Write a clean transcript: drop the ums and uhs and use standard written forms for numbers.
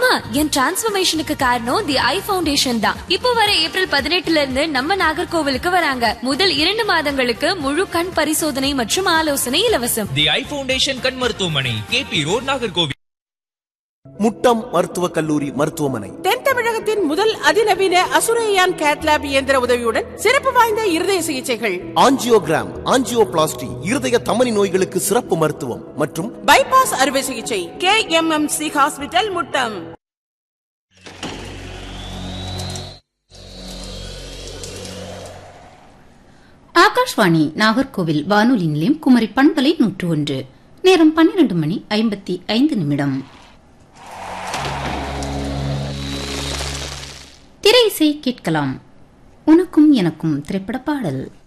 என் டிரான்ஸ்ஃபர்மேஷனுக்கு காரணம் தி ஐ ஃபவுண்டேஷன் தான். இப்போ வர ஏப்ரல் 18 இருந்து நம்ம நாகர்கோவிலுக்கு வராங்க. முதல் 2 மாதங்களுக்கு முழு கண் பரிசோதனை மற்றும் ஆலோசனை இலவசம். தி ஐ ஃபவுண்டேஷன் கண் மருத்துவமனை, கேபி ரோட், நாகர்கோவில். முட்டம் மருத்துவக் கல்லூரி மருத்துவமனை தென் தமிழகத்தின் முதல் அதிநவீன அசுரையான் கேட்லாப் இயந்திர உதவியுடன் சிறப்பு வாய்ந்த இருதய சிகிச்சைகள், ஆஞ்சியோகிராம், ஆஞ்சியோபிளாஸ்டி, இருதய தமனி நோய்களுக்கு சிறப்பு மருத்துவம் மற்றும் பைபாஸ் அறுவை சிகிச்சை KMMC ஹாஸ்பிட்டல் முட்டம். ஆகாஷ்வாணி நாகர்கோவில் வானொலி நிலையம், குமரி பண்பலை 101. நேரம் 12:55. திரை இசை கேட்கலாம். உனக்கும் எனக்கும் திரைப்பட பாடல்.